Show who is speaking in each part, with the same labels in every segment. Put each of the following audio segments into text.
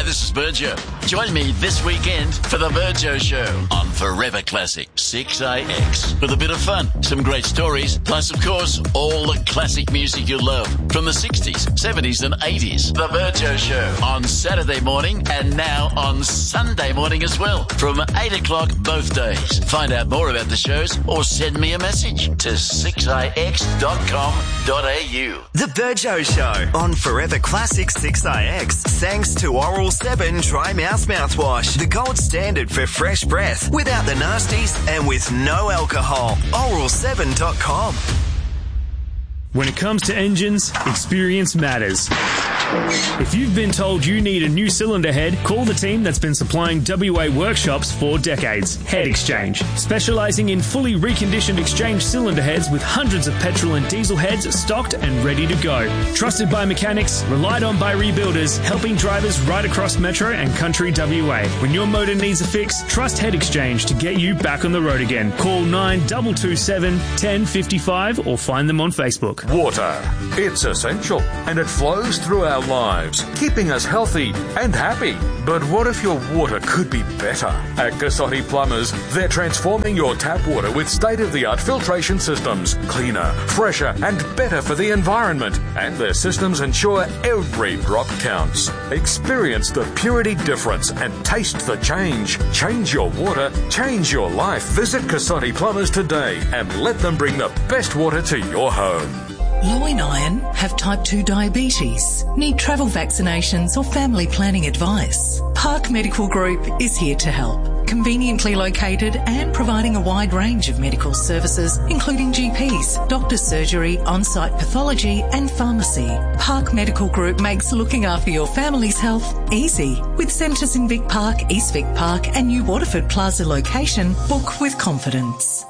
Speaker 1: this is Virgio. Join me this weekend for the Virgio Show on Forever Classic 6AX. With a bit of fun, some great stories, plus, of course, all the classic music you love from the 60s, 70s and 80s. The Virgio Show on Saturday morning and now on Sunday morning as well from 8 o'clock both days. Find out more about the shows or send me a message to 6ix.com.au.
Speaker 2: The Virgio Show on Forever Classic 6ix. Thanks to Oral 7 Dry Mouth Mouthwash, the gold standard for fresh breath, without the nasties and with no alcohol. Oral7.com.
Speaker 3: When it comes to engines, experience matters. If you've been told you need a new cylinder head, call the team that's been supplying WA workshops for decades. Head Exchange, specialising in fully reconditioned exchange cylinder heads with hundreds of petrol and diesel heads stocked and ready to go. Trusted by mechanics, relied on by rebuilders, helping drivers right across Metro and Country WA. When your motor needs a fix, trust Head Exchange to get you back on the road again. Call 9227 1055 or find them on Facebook.
Speaker 4: Water. It's essential and it flows through our lives, keeping us healthy and happy. But what if your water could be better? At Cassotti Plumbers, they're transforming your tap water with state-of-the-art filtration systems, cleaner, fresher and better for the environment. And their systems ensure every drop counts. Experience the purity difference and taste the change. Change your water, change your life. Visit Cassotti Plumbers today and let them bring the best water to your home.
Speaker 5: Low in iron, have type 2 diabetes, need travel vaccinations or family planning advice. Park Medical Group is here to help. Conveniently located and providing a wide range of medical services, including GPs, doctor's surgery, on-site pathology and pharmacy. Park Medical Group makes looking after your family's health easy. With centres in Vic Park, East Vic Park and New Waterford Plaza location, book with confidence.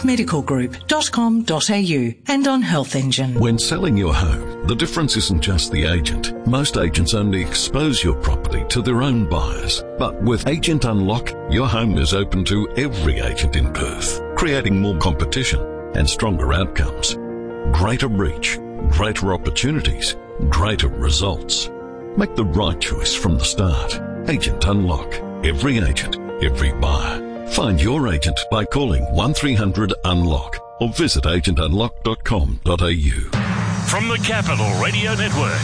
Speaker 5: parkmedicalgroup.com.au and on Health Engine.
Speaker 6: When selling your home, the difference isn't just the agent. Most agents only expose your property to their own buyers. But with Agent Unlock, your home is open to every agent in Perth, creating more competition and stronger outcomes. Greater reach, greater opportunities, greater results. Make the right choice from the start. Agent Unlock. Every agent, every buyer. Find your agent by calling 1300 UNLOCK or visit agentunlock.com.au.
Speaker 7: From the Capital Radio Network,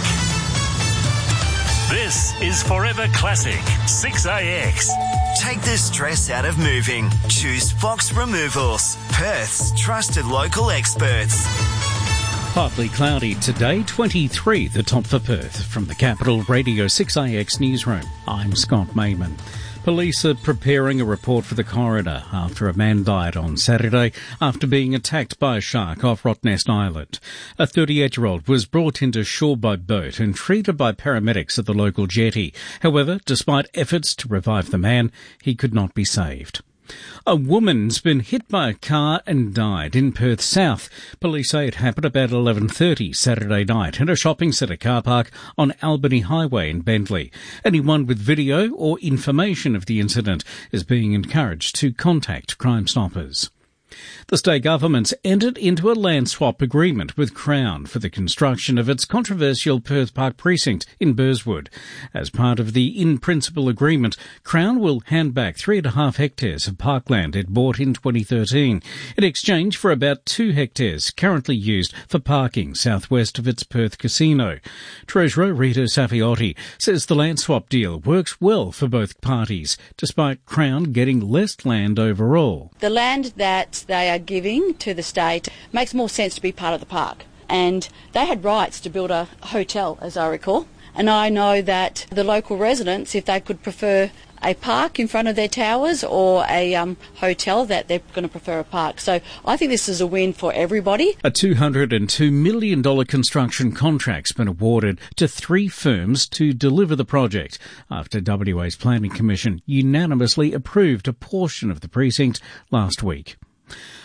Speaker 7: this is Forever Classic 6AX.
Speaker 2: Take the stress out of moving. Choose Fox Removals, Perth's trusted local experts.
Speaker 8: Partly cloudy today, 23 the top for Perth. From the Capital Radio 6AX newsroom, I'm Scott Mayman. Police are preparing a report for the coroner after a man died on Saturday after being attacked by a shark off Rottnest Island. A 38-year-old was brought into shore by boat and treated by paramedics at the local jetty. However, despite efforts to revive the man, he could not be saved. A woman's been hit by a car and died in Perth South. Police say it happened about 11:30 Saturday night in a shopping centre car park on Albany Highway in Bentley. Anyone with video or information of the incident is being encouraged to contact Crime Stoppers. The state government's entered into a land swap agreement with Crown for the construction of its controversial Perth Park precinct in Burswood. As part of the in-principle agreement, Crown will hand back 3.5 hectares of parkland it bought in 2013 in exchange for about 2 hectares currently used for parking southwest of its Perth casino. Treasurer Rita Safiotti says the land swap deal works well for both parties, despite Crown getting less land overall.
Speaker 9: The land that they are giving to the state makes more sense to be part of the park. And they had rights to build a hotel, as I recall. And I know that the local residents, if they could prefer a park in front of their towers or a hotel, that they're going to prefer a park. So I think this is a win for everybody. A
Speaker 8: $202 million construction contract's been awarded to 3 firms to deliver the project after WA's Planning Commission unanimously approved a portion of the precinct last week.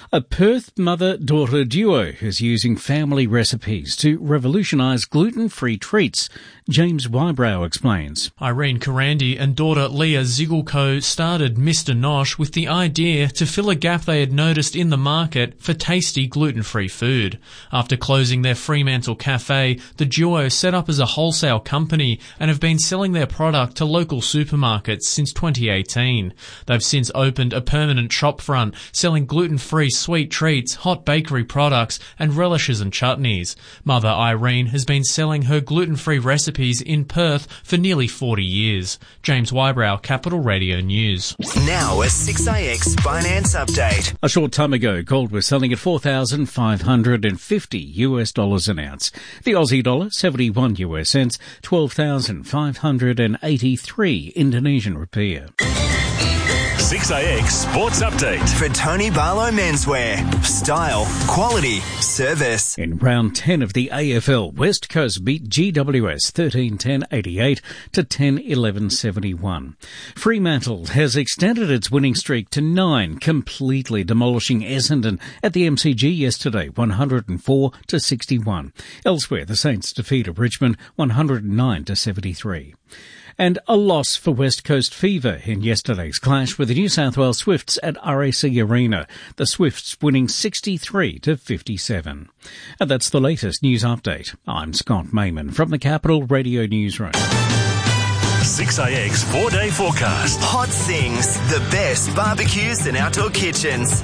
Speaker 8: A Perth mother-daughter duo is using family recipes to revolutionise gluten-free treats. James Wybrow explains.
Speaker 10: Irene Karandi and daughter Leah Zigelko started Mr. Nosh with the idea to fill a gap they had noticed in the market for tasty gluten-free food. After closing their Fremantle cafe, the duo set up as a wholesale company and have been selling their product to local supermarkets since 2018. They've since opened a permanent shopfront selling gluten-free sweet treats, hot bakery products and relishes and chutneys. Mother Irene has been selling her gluten-free recipes in Perth for nearly 40 years. James Wybrow, Capital Radio News.
Speaker 2: Now a 6AX finance update.
Speaker 8: A short time ago, gold was selling at $4,550 an ounce. The Aussie dollar, 71 US cents, 12,583 Indonesian rupiah.
Speaker 7: 6AX Sports Update.
Speaker 2: For Tony Barlow Menswear. Style, quality, service.
Speaker 8: In round 10 of the AFL, West Coast beat GWS 13-10-88 to 10-11-71. Fremantle has extended its winning streak to 9, completely demolishing Essendon at the MCG yesterday, 104-61. Elsewhere, the Saints defeated Richmond 109-73. And a loss for West Coast Fever in yesterday's clash with the New South Wales Swifts at RAC Arena. The Swifts winning 63-57. And that's the latest news update. I'm Scott Mayman from the Capital Radio Newsroom.
Speaker 7: 6AX 4-day forecast.
Speaker 2: Hot Things, the best barbecues and outdoor kitchens.